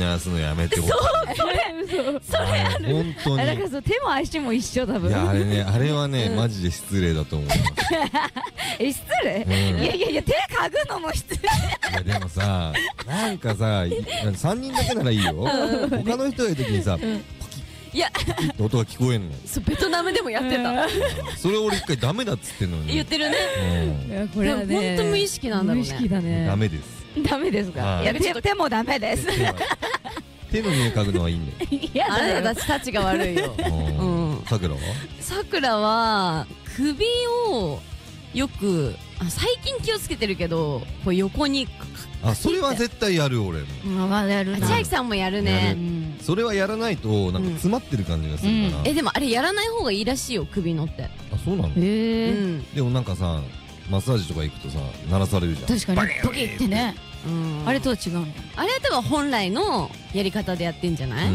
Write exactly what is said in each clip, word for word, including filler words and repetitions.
鳴らすのやめてほしい。 それそれある。 本当に。 だからそう手も足も一緒多分。 いやあれね、あれはねマジで失礼だと思います。 え失礼？いやいやいや手嗅ぐのも失礼。 いやでもさ、なんかさ、さんにんだけならいいよ。他の人がいる時にさ、 いやって音が聞こえんの。 そうベトナムでもやってた。 それ俺一回ダメだっつってんのに。 言ってるね。 いやこれはね。 本当無意識なんだろうね。 無意識だね。 ダメです。 ダメですか。いや手もダメです。 手の匂い嗅ぐのはいいんだよ。 いやあなたたちたちが悪いよ。 さくらは？ さくらは首をよく最近気をつけてるけど、こう横に。 あ、それは絶対やる俺も。 まあやるな。 千秋さんもやるね。 それはやらないとなんか詰まってる感じがするから。 えでもあれやらない方がいいらしいよ、首のって。 あ、そうなの？へえ。でもなんかさ、マッサージとか行くとさ鳴らされるじゃん。 確かにボキってね。あれとは違うの。 あれは多分本来のやり方でやってんじゃない？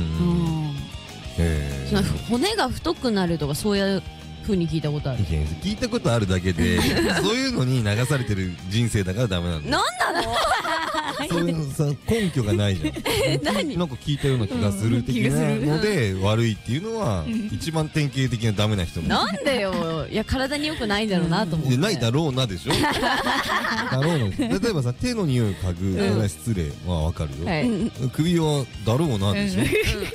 骨が太くなるとかそういう風に聞いたことある。 聞いたことあるだけでそういうのに流されてる人生だからダメなんだ。 なんなの？ そういうさ根拠がないじゃん。え何？なんか聞いたような気がする的なので悪いっていうのは一番典型的なダメな人。 なんでよ。いや体に良くないんだろうなと思って。 ないだろうなでしょ。だろうな。例えばさ手の匂い嗅ぐそれは失礼はわかるよ。首はだろうなでしょ。うん。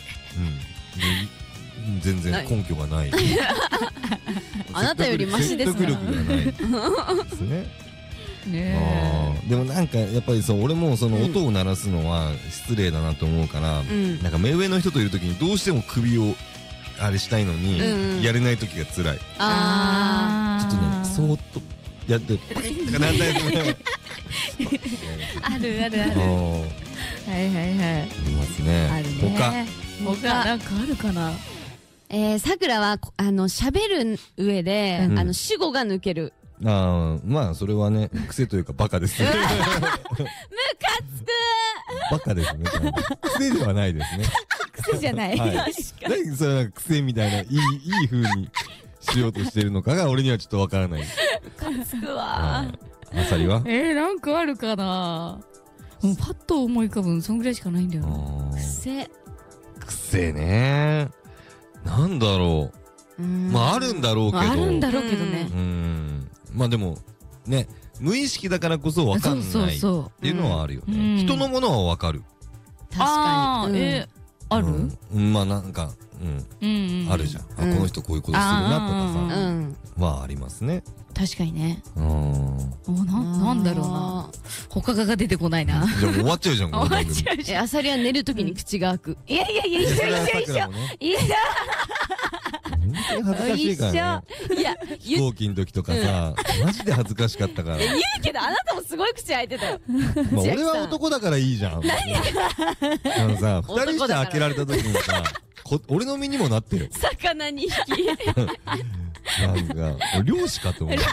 全然根拠がない。 あなたよりマシですから。 説得力がないですね。でもなんかやっぱりそう俺もその音を鳴らすのは失礼だなと思うから、なんか目上の人といる時にどうしても首をあれしたいのにやれない時が辛い。ああ。ちょっとねそーっとやってパキッとかなんだよね。 あるあるある。はいはいはい。 ありますね。 あるね。他他なんかあるかな。 えー、さくらはあの喋る上で、うん、あの主語が抜ける。 ああ、まあそれはね癖というかバカですね。ムカつく。 バカですね。癖ではないですね。 癖じゃない。はい、 何それなんか癖みたいないいいい風にしようとしてるのかが俺にはちょっとわからない。 ムカつくわ。 あさりは？ えー、なんかあるかな。もうパッと思い浮かぶそんぐらいしかないんだよな。 癖。 癖ね。なんだろう。まああるんだろうけど。 あるんだろうけどね。 うん。まあでもね無意識だからこそわかんないっていうのはあるよね。人のものはわかる。 確かに。 えある？ まあなんかうんあるじゃん。あこの人こういうことするなとかさはありますね。 確かにね。うん。おななんだろうな。他が出てこないな。 じゃもう終わっちゃうじゃん。 終わっちゃうじゃん。あさりは寝るときに口が開く。 いやいやいや一緒一緒一緒。一緒。 本当に恥ずかしいからね。いや飛行機の時とかさマジで恥ずかしかったから。 言うけどあなたもすごい口開いてたよ。 まあ俺は男だからいいじゃん。何？あのさ二人して開けられた時にさ俺の身にもなってよ。 魚に匹。 なんか漁師かと思う。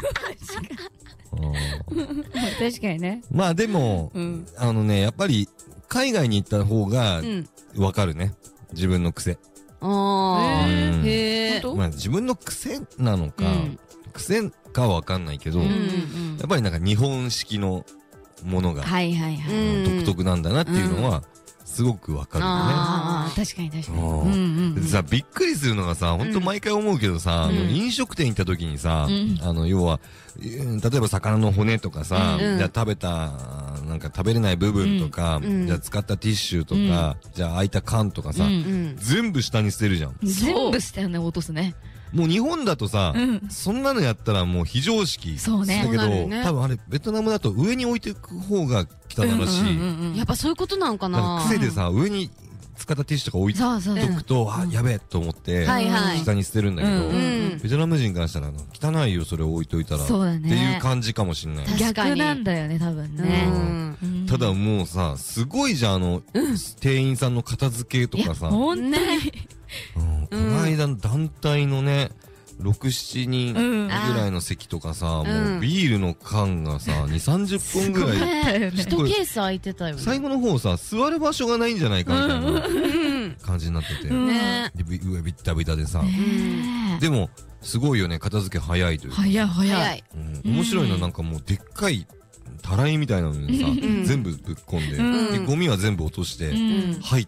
確かにね。 まあでもあのねやっぱり海外に行った方がわかるね自分の癖。 ああへえ。 まあ自分の癖なのか癖かはわかんないけどやっぱりなんか日本式のものが独特なんだなっていうのはすごくわかるよね。 ああ確かに確かに。 さびっくりするのがさ本当毎回思うけどさ飲食店行った時にさあの要は例えば魚の骨とかさじゃあ食べたなんか食べれない部分とかじゃあ使ったティッシュとかじゃあ空いた缶とかさ全部下に捨てるじゃん。 全部下に落とすね。 もう日本だとさそんなのやったらもう非常識だけど多分あれベトナムだと上に置いていく方が汚らしい。 やっぱそういうことなんかな。 癖でさ上に使ったティッシュとか置いておくとあやべえと思って下に捨てるんだけどベトナム人からしたら汚いよそれ置いといたらっていう感じかもしれない。 逆なんだよね多分ね。 ただもうさすごいじゃんあの店員さんの片付けとかさ本当にこの間の団体のねろく、しちにんぐらいの席とかさもうビールの缶がさに、さんじゅっぽんぐらい一ケース空いてたよね。 最後の方さ座る場所がないんじゃないかみたいな感じになってて上ビッタビタでさでもすごいよね片付け早いというか早い早い面白いのなんかもうでっかいたらいみたいなのにさ全部ぶっ込んでゴミは全部落として入っ